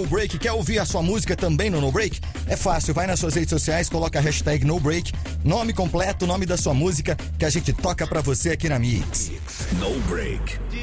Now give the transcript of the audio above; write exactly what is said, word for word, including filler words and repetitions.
No Break. Quer ouvir a sua música também no No Break? É fácil, vai nas suas redes sociais, coloca a hashtag No Break, nome completo, nome da sua música, que a gente toca pra você aqui na Mix. No Break.